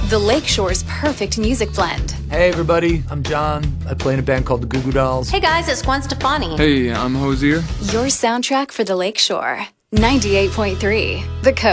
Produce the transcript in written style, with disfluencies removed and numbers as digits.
The Lakeshore's perfect music blend. Hey everybody, I'm John. I play in a band called the Goo Goo Dolls. Hey guys, it's Gwen Stefani. Hey, I'm Hosier. Your soundtrack for the Lakeshore. 98.3 The Coast.